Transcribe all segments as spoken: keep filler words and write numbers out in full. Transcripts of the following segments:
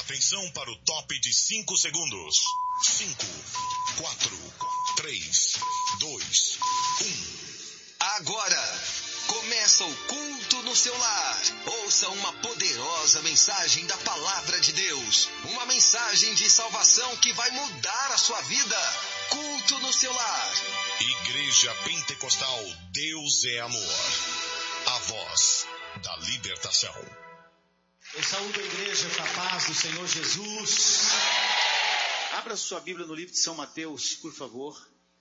Atenção para o top de cinco segundos. cinco, quatro, três, dois, um. Agora começa o culto no seu lar. Ouça uma poderosa mensagem da palavra de Deus. Uma mensagem de salvação que vai mudar a sua vida. Culto no seu lar. Igreja Pentecostal Deus é Amor. A voz da libertação. Eu saúdo a igreja com a paz do Senhor Jesus. Abra sua Bíblia no livro de São Mateus, por favor.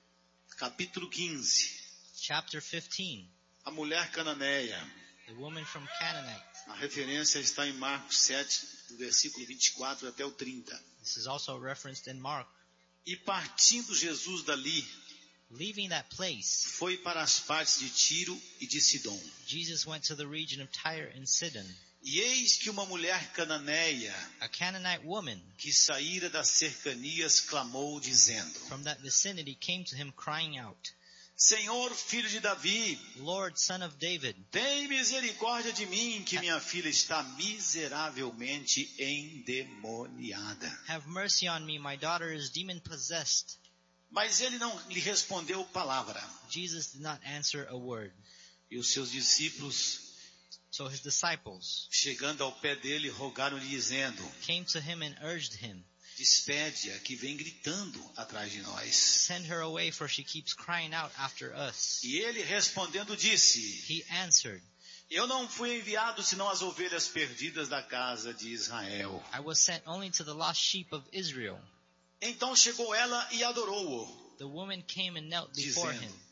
Capítulo quinze. Chapter fifteen. A mulher cananeia. The woman from Canaanite. A referência está em Marcos sete, do versículo vinte e quatro até o trinta. This is also referenced in Mark. E partindo Jesus dali, Leaving that place, foi para as partes de Tiro e de Sidom. Jesus went to the region of Tyre and Sidon. E eis que uma mulher cananeia, A Canaanite woman que saíra das cercanias, clamou dizendo: from that vicinity came to him crying out, Senhor, filho de Davi, Lord, son of David, tem misericórdia de mim, que minha filha está miseravelmente endemoniada. have mercy on me, my daughter is demon-possessed. Mas ele não lhe respondeu palavra. Jesus did not answer a word. E os seus discípulos, So his disciples chegando ao pé dele, rogaram-lhe dizendo: came to him and urged him, despede-a, que vem gritando atrás de nós. send her away, for she keeps crying out after us. E ele respondendo disse: He answered, eu não fui enviado senão as ovelhas perdidas da casa de Israel. I was sent only to the lost sheep of Israel. Então chegou ela e adorou-o, The woman came and knelt before him. dizendo: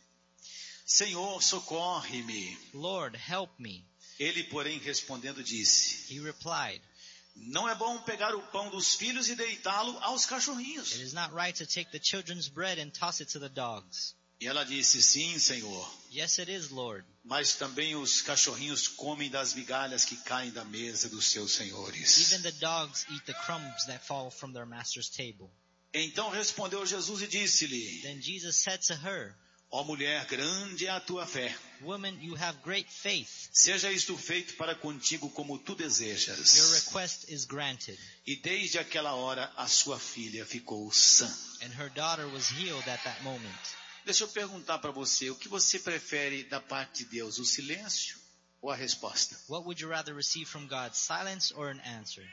Senhor, socorre-me. Lord, help me. Ele, porém, respondendo disse: He replied, não é bom pegar o pão dos filhos e deitá-lo aos cachorrinhos. it is not right to take the children's bread and toss it to the dogs. E ela disse: sim, Senhor, Yes, it is, Lord. mas também os cachorrinhos comem das migalhas que caem da mesa dos seus senhores. Even the dogs eat the crumbs that fall from their master's table. Então respondeu Jesus e disse-lhe: Then Jesus said to her, ó mulher, grande é a tua fé. Woman, you have great faith. Seja isto feito para contigo como tu Your desejas. request is granted. E desde aquela hora a sua filha ficou sã. And her daughter was healed at that moment. Deixa eu perguntar para você, o que você prefere da parte de Deus, o silêncio ou a resposta? What would you rather receive from God, silence or an answer?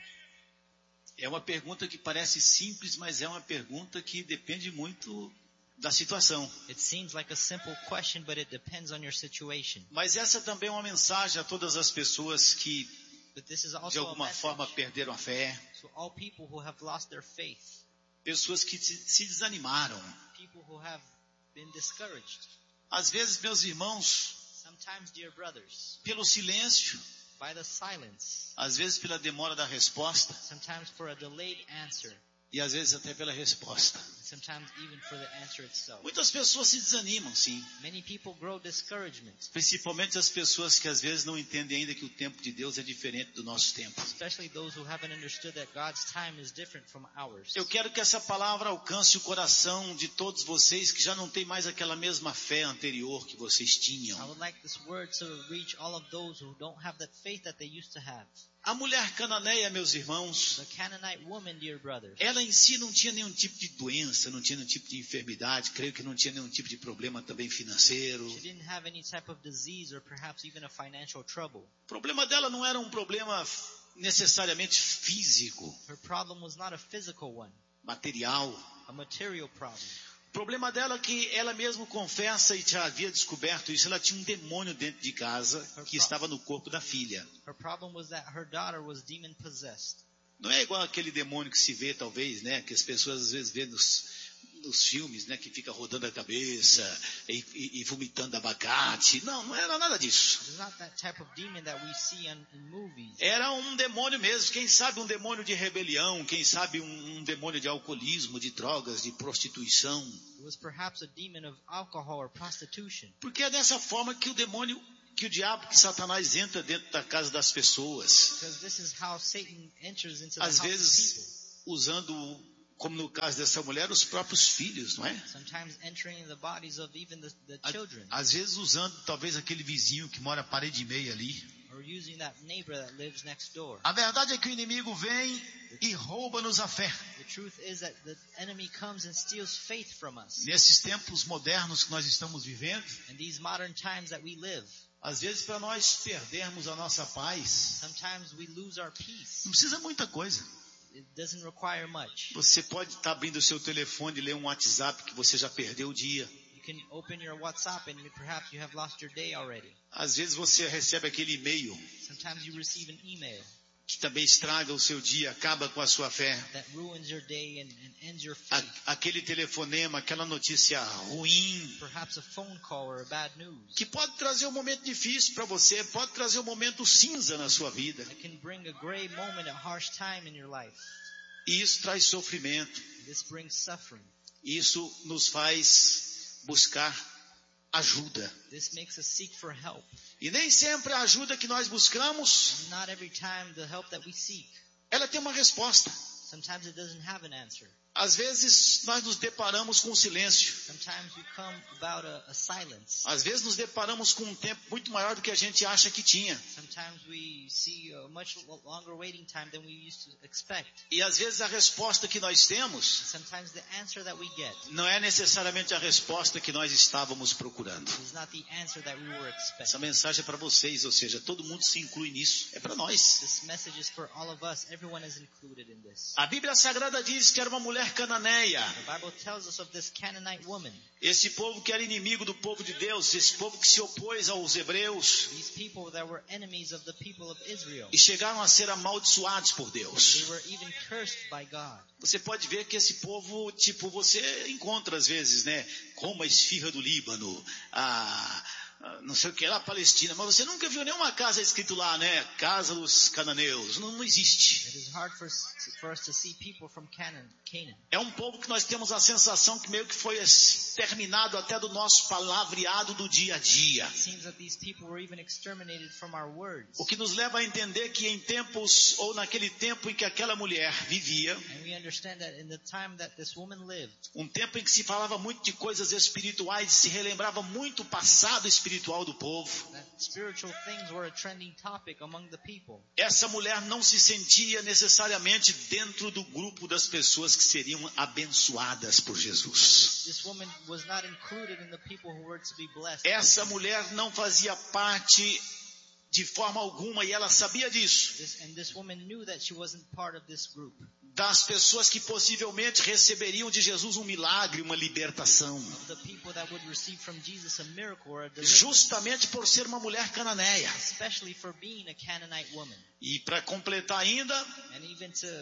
É uma pergunta que parece simples, mas é uma pergunta que depende muito da situação. It seems like a simple question, but it depends on your situation. Mas essa também é uma mensagem a todas as pessoas que But this is de also a alguma message forma perderam a fé, to all people who have lost their faith, pessoas que se, se desanimaram. people who have been discouraged. Às vezes, meus irmãos, Sometimes, dear brothers, pelo silêncio, by the silence, às vezes pela demora da resposta sometimes for a delayed answer, e às vezes até pela resposta. and sometimes even for the answer itself. Muitas pessoas se desanimam, sim. Many people grow discouragement, Principalmente as pessoas que às vezes não entendem ainda que o tempo de Deus é diferente do nosso tempo. especially those who haven't understood that God's time is different from ours. Eu quero que essa palavra alcance o coração de todos vocês que já não têm mais aquela mesma fé anterior que vocês I tinham. would like this word to reach all of those who don't have that faith that they used to have. A mulher cananeia, meus irmãos, The Canaanite woman, dear brothers, ela em si não tinha nenhum tipo de doença, não tinha nenhum tipo de enfermidade, creio que não tinha nenhum tipo de problema também financeiro. she didn't have any type of disease or perhaps even a financial trouble. O problema dela não era um problema necessariamente físico, Her problem was not a physical one, material. a material problem. O problema dela é que ela mesma confessa e já havia descoberto isso. Ela tinha um demônio dentro de casa que estava no corpo da filha. Her problem was that her daughter was demon-possessed. Não é igual aquele demônio que se vê, talvez, né? Que as pessoas às vezes vê nos, nos filmes, né? Que fica rodando a cabeça e, e, e vomitando abacate. Não, não era nada disso. It's not that type of demon that we see in, in movies. Era um demônio mesmo. Quem sabe um demônio de rebelião. Quem sabe um, um demônio de alcoolismo, de drogas, de prostituição. It was perhaps a demon of alcohol or prostitution. Porque é dessa forma que o demônio, que o diabo, que Satanás entra dentro da casa das pessoas. Because this is how Satan enters into the Às house of vezes people. usando, como no caso dessa mulher, os próprios filhos, não é? Sometimes entering the bodies of even the, the children. Às vezes usando talvez aquele vizinho que mora parede e meia ali. or using that neighbor that lives next door. A verdade é que o inimigo vem e rouba-nos a fé. The truth is that the enemy comes and steals faith from us. Nesses tempos modernos que nós estamos vivendo, In these modern times that we live, às vezes para nós perdermos a nossa paz, sometimes we lose our peace. não precisa muita coisa. It doesn't require much. Você pode estar abrindo o seu telefone e ler um WhatsApp que você já perdeu o dia. You can open your WhatsApp and perhaps you have lost your day already. Às vezes você recebe aquele e-mail Sometimes you receive an email que também estraga o seu dia, acaba com a sua fé. that ruins your day and, and ends your A- faith. aquele telefonema, aquela notícia ruim, Perhaps a phone call or a bad news. que pode trazer um momento difícil para você, pode trazer um momento cinza na sua vida. It can bring a gray moment, a harsh time in your life. E isso traz sofrimento. This brings suffering. Isso nos faz buscar ajuda. This makes us seek for help. E nem sempre a ajuda que nós buscamos, And not every time the help that we seek. ela tem uma resposta. Sometimes it doesn't have an answer. Às vezes nós nos deparamos com silêncio. Sometimes we come about a, a silence. Às vezes nos deparamos com um tempo muito maior do que a gente acha que tinha. Sometimes we see a much lo- longer waiting time than we used to expect. E às vezes a resposta que nós temos Sometimes the answer that we get não é necessariamente a resposta que nós estávamos procurando. is not the answer that we were Essa expecting. mensagem é para vocês, ou seja, todo mundo se inclui nisso. É para nós. This message is for all of us. Everyone is included in this. A Bíblia Sagrada diz que era uma mulher cananeia. The Bible tells us of this Canaanite woman. Esse povo que era inimigo do povo de Deus, esse povo que se opôs aos hebreus These people that were enemies of the people of Israel. e chegaram a ser amaldiçoados por They Deus. were even cursed by God. Você pode ver que esse povo, tipo, você encontra às vezes, né? Como a esfirra do Líbano, a, a não sei o que lá, a Palestina. Mas você nunca viu nenhuma casa escrito lá, né? Casa dos cananeus. Não, não existe. It is hard for us, for us to see people from Canaan. Canaan. É um povo que nós temos a sensação que meio que foi exterminado até do nosso palavreado do dia a dia. It seems that these people were even exterminated from our words. O que nos leva a entender que em tempos, ou naquele tempo em que aquela mulher vivia, And we understand that in the time that this woman lived, um tempo em que se falava muito de coisas espirituais, se relembrava muito o passado espiritual do povo, that spiritual things were a trending topic among the people. essa mulher não se sentia necessariamente dentro do grupo das pessoas que seriam abençoadas por Jesus. This woman was not included in the people who were to be blessed. Essa mulher não fazia parte de forma alguma, e ela sabia disso, This, and this woman knew that she wasn't part of this group. das pessoas que possivelmente receberiam de Jesus um milagre, uma libertação, The people that would receive from Jesus a miracle or a deliverance, justamente por ser uma mulher cananeia. especially for being a Canaanite woman. E para completar ainda, And even to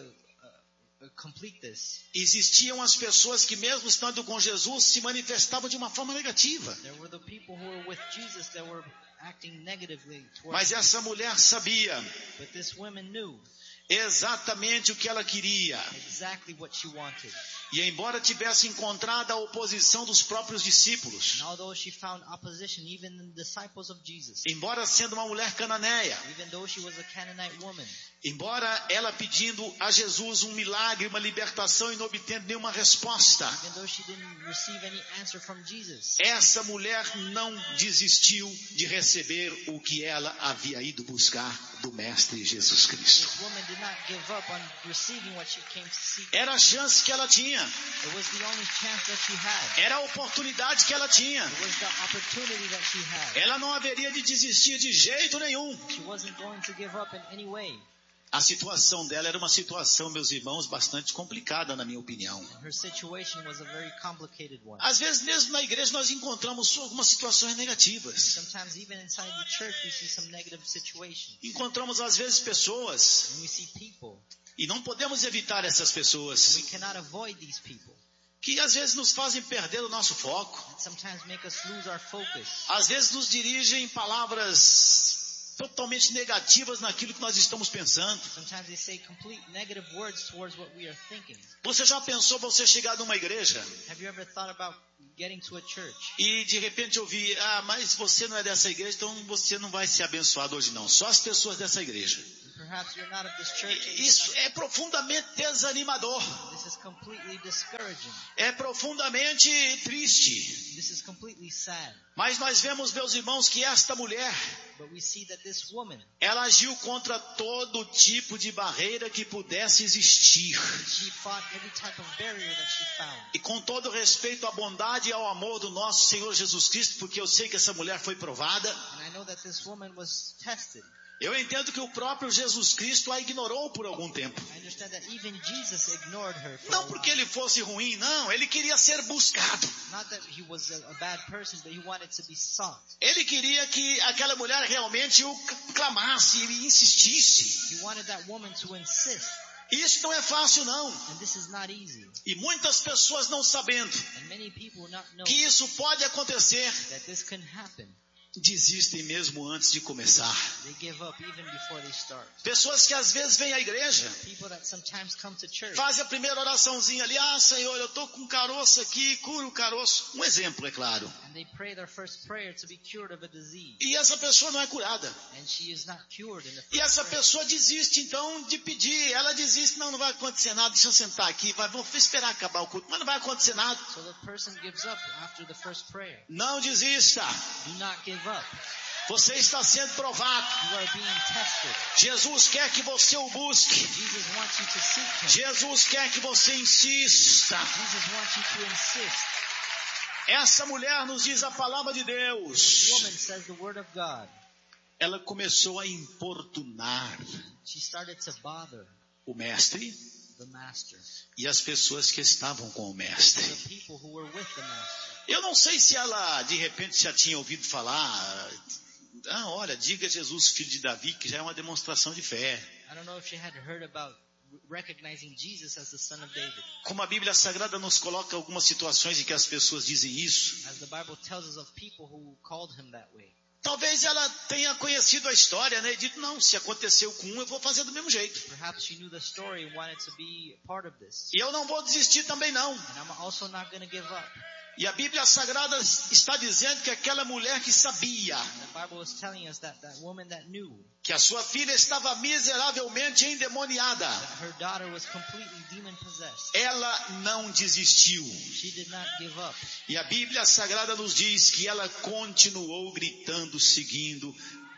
uh, uh, complete this, existiam as pessoas que mesmo estando com Jesus se manifestavam de uma forma negativa. there were the people who were with Jesus that were acting negatively towards Mas him. essa mulher sabia But this woman knew exatamente o que ela queria. exactly what she wanted. E embora tivesse encontrado a oposição dos próprios discípulos, And although she found opposition even in the disciples of Jesus, embora sendo uma mulher cananeia, even though she was a Canaanite woman, embora ela pedindo a Jesus um milagre, uma libertação e não obtendo nenhuma resposta, even though she didn't receive any answer from Jesus, essa mulher não desistiu de receber o que ela havia ido buscar do Mestre Jesus Cristo. this woman did not give up on receiving what she came to seek. Era a chance que ela tinha, It was the only chance that she had. era a oportunidade que ela tinha. It was the opportunity that she had. Ela não haveria de desistir de jeito nenhum. She wasn't going to give up in any way. A situação dela era uma situação, meus irmãos, bastante complicada, na minha opinião. Her situation was a very complicated one. Às vezes, mesmo na igreja, nós encontramos algumas situações negativas. Sometimes even inside the church we see some negative situations. Encontramos, às vezes, pessoas, And we see people. e não podemos evitar essas We pessoas, cannot avoid these people. que às vezes nos fazem perder o nosso foco. That sometimes make us lose our focus. Às vezes nos dirigem palavras totalmente negativas naquilo que nós estamos pensando. Sometimes they say complete negative words towards what we are thinking. Você já pensou você chegar numa igreja Have you ever thought about getting to a church e de repente ouvir, ah, mas você não é dessa igreja, então você não vai ser abençoado hoje não. Só as pessoas dessa igreja. and Perhaps you're not of this church. and you're Isso not- é profundamente desanimador. This is completely discouraging. É profundamente triste. This is completely sad. Mas nós vemos, meus irmãos, que esta mulher, But we see that this woman, ela agiu contra todo tipo de barreira que pudesse existir. she fought every type of barrier that she found. E com todo respeito à bondade e ao amor do nosso Senhor Jesus Cristo, porque eu sei que essa mulher foi provada, And I know that this woman was tested. eu entendo que o próprio Jesus Cristo a ignorou por algum tempo. I understand that even Jesus ignored her for a Não while. porque ele fosse ruim, não, ele queria ser buscado. Not that he was a, a bad person, but he wanted to be sought. Ele queria que aquela mulher realmente o clamasse e insistisse. He wanted that woman to insist. Isso não é fácil, não. And this is not easy. E muitas pessoas não sabendo And many people not know que isso pode acontecer, that this can happen. desistem mesmo antes de começar. They give up even before they start. Pessoas que às vezes vêm à igreja, People that sometimes come to church, fazem a primeira oraçãozinha ali, ah Senhor, eu estou com caroço aqui, cura o caroço. Um exemplo, é claro. and they pray their first prayer to be cured of a disease. E essa pessoa não é curada. And she is not cured in the first E essa prayer. pessoa desiste então de pedir. Ela desiste, não, não vai acontecer nada, deixa eu sentar aqui, vai, vou esperar acabar o culto, mas não vai acontecer nada. So the person gives up after the first prayer. Não desista. Do not give up. Você está sendo provado. You are being tested. Jesus quer que você o busque. Jesus wants you to seek him. Jesus quer que você insista. Jesus wants you to insist. Essa mulher nos diz a palavra de This Deus. woman says the word of God. Ela começou a importunar She started to bother o mestre the master, e as pessoas que estavam com o mestre. the people who were with the master. Eu não sei se ela de repente já tinha ouvido falar, ah, olha, diga Jesus, filho de Davi, que já é uma demonstração de fé. I don't know if she had heard about recognizing Jesus as the son of David. Como a Bíblia Sagrada nos coloca algumas situações em que as pessoas dizem isso, As the Bible tells us of people who called him that way. talvez ela tenha conhecido a história, né? E dito, não, se aconteceu com um, eu vou fazer do mesmo jeito. Perhaps she knew the story and wanted to be part of this. E eu não vou desistir também não. And I'm also not going to give up. E a Bíblia Sagrada está dizendo que aquela mulher que sabia The Bible is telling us that that woman that knew que a sua filha estava miseravelmente endemoniada, that her daughter was completely demon possessed, ela não desistiu. she did not give up. E a Bíblia Sagrada nos diz que ela continuou gritando, seguindo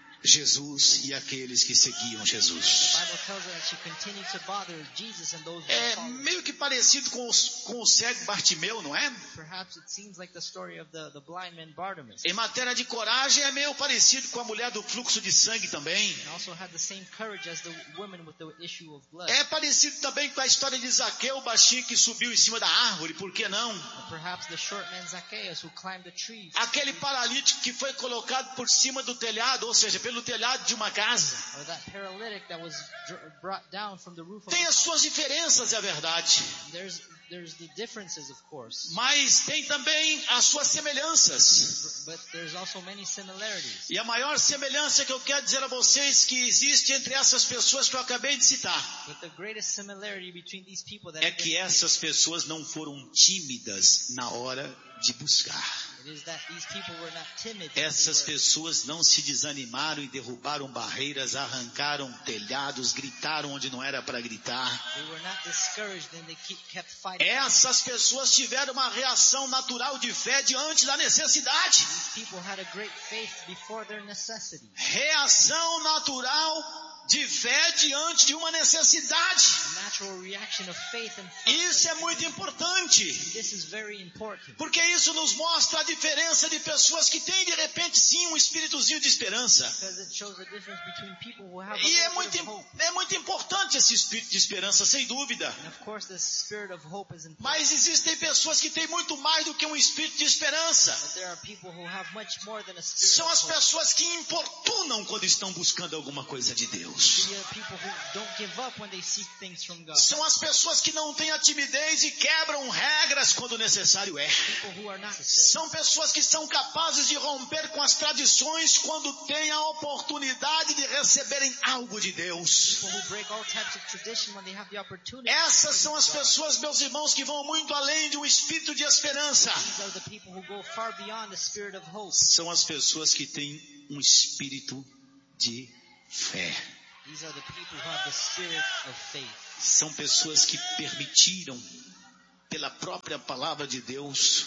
Jesus e aqueles que seguiam Jesus. The Bible tells us that she continued to bother Jesus and those who É followed. meio que parecido com, os, com o cego Bartimeu, não é? Perhaps it seems like the story of the, the blind man Bartimaeus. Em matéria de coragem é meio parecido com a mulher do fluxo de sangue também. And also had the same courage as the woman with the issue of blood. É parecido também com a história de Zaqueu, o baixinho que subiu em cima da árvore, por que não? Or perhaps the short man Zacchaeus who climbed the tree. Aquele paralítico que foi colocado por cima do telhado, ou seja, pelo telhado de uma casa. Or that paralytic that was dr- brought down from the roof of Tem a as house. suas diferenças, é verdade. There's, there's the differences, of course. Mas tem também as suas semelhanças. But there's also many similarities. E a maior semelhança que eu quero dizer a vocês que existe entre essas pessoas que eu acabei de citar But the greatest similarity between these people that é I've que been- essas pessoas não foram tímidas na hora de buscar. it is that these people were not timid. when they Essas were- pessoas não se desanimaram e derrubaram barreiras, arrancaram telhados, gritaram onde não era para gritar. They were not discouraged and they keep, kept fighting. Essas pessoas tiveram uma reação natural de fé diante da necessidade. These people had a great faith before their necessity. Reação natural de fé diante de uma necessidade. A natural reaction of faith and Isso é muito importante, this is very important. porque isso nos mostra a diferença de pessoas que têm de repente sim um espíritozinho de esperança. Because it shows the difference between people who have a E é little muito, bit of hope. é muito importante esse espírito de esperança, sem dúvida. And of course the spirit of hope is important. Mas existem pessoas que têm muito mais do que um espírito de esperança. But there are people who have much more than a spirit São of as hope. pessoas que importunam quando estão buscando alguma coisa de Deus. They are people who don't give up when they seek things from God. São as pessoas que não têm a timidez e quebram regras quando necessário é. People who are not saved. São pessoas que são capazes de romper com as tradições quando têm a oportunidade de receberem algo de Deus. People who break all types of tradition when they have the opportunity. Essas são as pessoas, meus irmãos, que vão muito além de um espírito de esperança. These are the people who go far beyond the spirit of hope. São as pessoas que têm um espírito de fé. These are the people who have the spirit of faith. São pessoas que permitiram, pela própria palavra de Deus,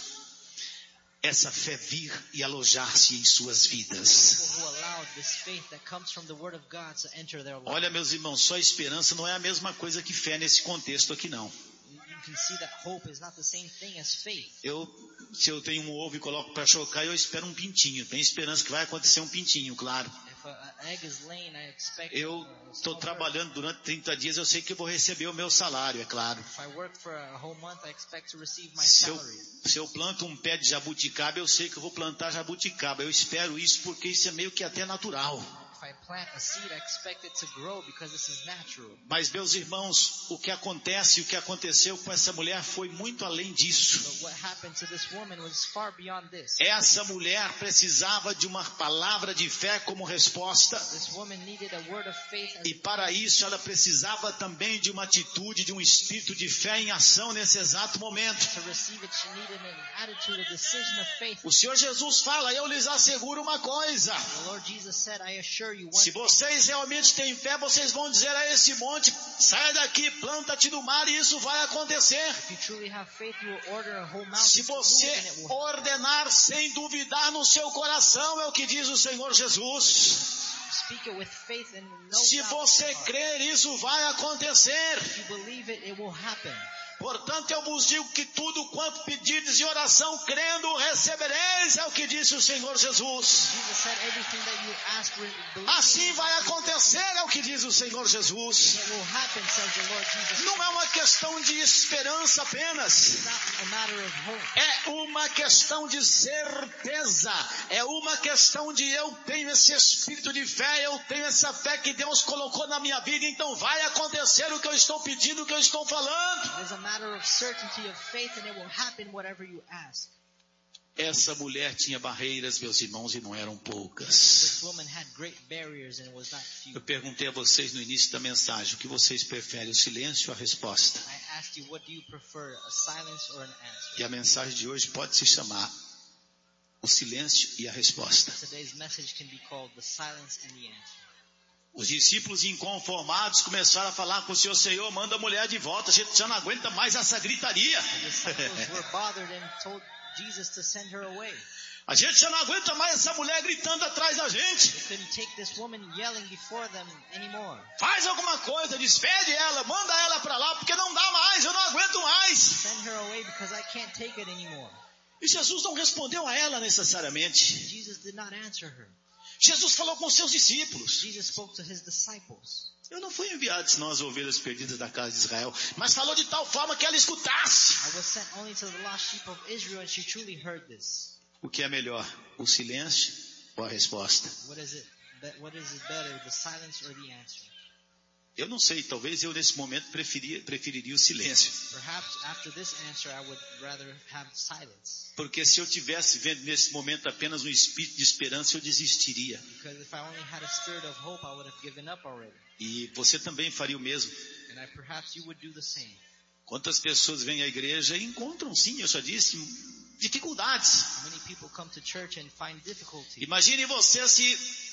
essa fé vir e alojar-se em suas vidas. People who allowed this faith that comes from the word of God to enter their life. Olha, meus irmãos, só esperança não é a mesma coisa que fé nesse contexto aqui, não. You can see that hope is not the same thing as faith. Eu, se eu tenho um ovo e coloco para chocar, eu espero um pintinho. Tenho esperança que vai acontecer um pintinho, claro. If an egg is laying, I expect Eu a estou small trabalhando durante trinta dias, eu sei que eu vou receber o meu salário, é claro. bird. If I work for a whole month, I expect to receive my Se eu, salary. se eu planto um pé de jabuticaba, eu sei que eu vou plantar jabuticaba. Eu espero isso porque isso é meio que até natural. If I plant a seed, I expect it to grow because this is natural. Mas, meus irmãos, o que acontece, o que aconteceu com essa mulher foi muito além disso. But what happened to this woman was far beyond this. Essa mulher precisava de uma palavra de fé como resposta. This woman needed a word of faith as E para isso ela precisava também de uma atitude, de um espírito de fé em ação nesse exato momento. to receive it. She needed an attitude, a decision of faith. O Senhor Jesus fala, eu lhes asseguro uma coisa. The Lord Jesus said, I assure you one Se thing. vocês realmente têm fé, vocês vão dizer a esse monte, saia daqui, planta-te no mar e isso vai acontecer. If you truly have faith, you will order a whole Se mountain to move você and it will. ordenar sem duvidar no seu coração, é o que diz o Senhor Jesus. Speak it with faith and no Se doubt in você your heart. crer, isso vai acontecer. If you believe it, it will happen. Portanto, eu vos digo que tudo quanto pedirdes em oração, crendo, recebereis, é o que disse o Senhor Jesus. Jesus said everything that you ask, believe Assim in, vai acontecer, é o que diz o Senhor Jesus. it will happen, says the Lord Jesus. Não é uma questão de esperança apenas. It's not a matter of hope. É uma questão de certeza. É uma questão de eu tenho esse espírito de fé, eu tenho essa fé que Deus colocou na minha vida, então vai acontecer o que eu estou pedindo, o que eu estou falando. It is a matter of certainty of faith and it will happen whatever you ask. Essa mulher tinha barreiras, meus irmãos, e não eram poucas. This woman had great barriers and it was not few. Eu perguntei a vocês no início da mensagem, o que vocês preferem, o silêncio ou a resposta? I asked you, what do you prefer, a silence or an answer? E a mensagem de hoje pode se chamar o silêncio e a resposta. Today's message can be called the silence and the answer. Os discípulos inconformados começaram a falar com o Senhor, Senhor, manda a mulher de volta, a gente já não aguenta mais essa gritaria. The disciples were bothered and told Jesus to send her away. A gente já não aguenta mais essa mulher gritando atrás da gente. They couldn't take this woman yelling before them anymore. Faz alguma coisa, despede ela, manda ela para lá, porque não dá mais, eu não aguento mais. Send her away because I can't take it anymore. E Jesus não respondeu a ela necessariamente. Jesus did not answer her. Jesus falou com seus discípulos. Jesus spoke to his disciples. Eu não fui enviado senão as ovelhas perdidas da casa de Israel, mas falou de tal forma que ela escutasse. I was sent only to the lost sheep of Israel and she truly heard this. O que é melhor, o silêncio ou a resposta? What is it? be- What is it better, the silence or the answer? Eu não sei, talvez eu nesse momento preferia, preferiria o silêncio. Perhaps after this answer, I would rather have silence. Porque se eu tivesse vendo nesse momento apenas um espírito de esperança, eu desistiria. Because if I only had a spirit of hope, I would have given up already. E você também faria o mesmo. And I, perhaps you would do the same. Quantas pessoas vêm à igreja e encontram, sim, eu já disse, dificuldades. How many people come to church and find difficulty? Imagine você se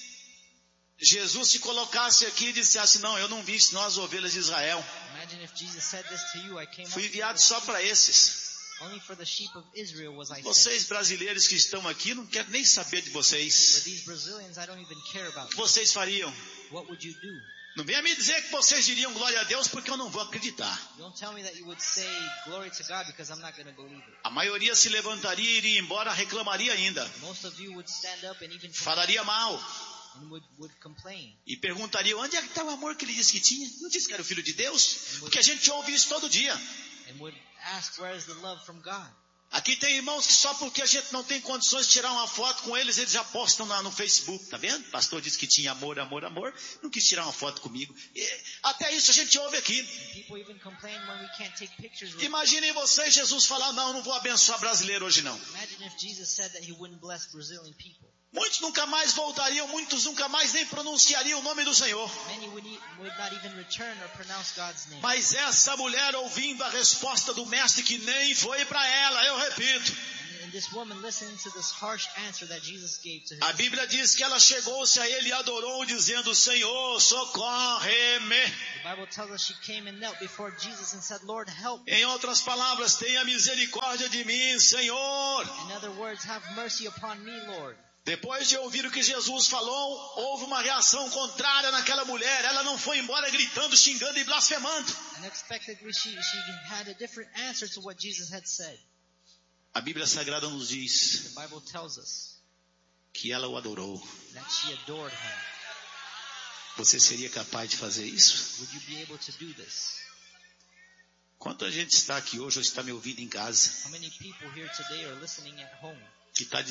Jesus se colocasse aqui e dissesse, não, eu não vim senão as ovelhas de Israel. Imagine if Jesus said this to you, I came Fui up enviado só para esses. only for the sheep of Israel was I sent. Vocês brasileiros que estão aqui, não quero nem saber de For vocês. these Brazilians, I don't even care O about que them. vocês fariam? What would you do? Não venha me dizer que vocês diriam glória a Deus, porque eu não vou acreditar. Don't tell me that you would say glory to God because I'm not going to believe it. A maioria se levantaria e iria embora, reclamaria ainda. Most of you would stand up and even Falaria mal. and would, would complain. E perguntaria, onde é que está o amor que ele disse que tinha? Não disse que era o filho de Deus? Porque a gente ouve isso todo dia. And would ask, where is the love from God? Aqui tem irmãos que só porque a gente não tem condições de tirar uma foto com eles, eles já postam lá no Facebook, tá vendo? O pastor disse que tinha amor, amor, amor, não quis tirar uma foto comigo. E até isso a gente ouve aqui. And people even complain when we can't take pictures with them. Imaginem vocês, Jesus falar, não, não vou abençoar brasileiro hoje não. Imagine if Jesus said that he wouldn't bless Brazilian people. Muitos nunca mais voltariam, muitos nunca mais nem pronunciariam o nome do Senhor. Many would, e- would not even return or pronounce God's name. Mas essa mulher ouvindo a resposta do mestre que nem foi para ela, eu repito. And And this woman listening to this harsh answer that Jesus gave to him. A Bíblia diz que ela chegou-se a ele e adorou, dizendo: Senhor, socorre-me. The Bible tells us she came and knelt before Jesus and said, Lord, help me. Em outras palavras, tenha misericórdia de mim, Senhor. In other words, have mercy upon me, Lord. Depois de ouvir o que Jesus falou, houve uma reação contrária naquela mulher. Ela não foi embora gritando, xingando e blasfemando. Unexpectedly, she, she had a different answer to what Jesus had said. A Bíblia Sagrada nos diz The Bible tells us que ela o adorou. that she adored him. Você seria capaz de fazer isso? Would you be able to do this? Quanta gente está aqui hoje ou está me ouvindo em casa How many people here today are listening at home? que está